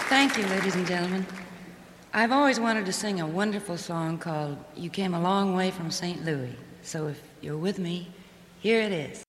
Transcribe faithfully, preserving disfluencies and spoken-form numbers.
Thank you, ladies and gentlemen. I've always wanted to sing a wonderful song called You Came a Long Way from Saint Louis. So if you're with me, here it is.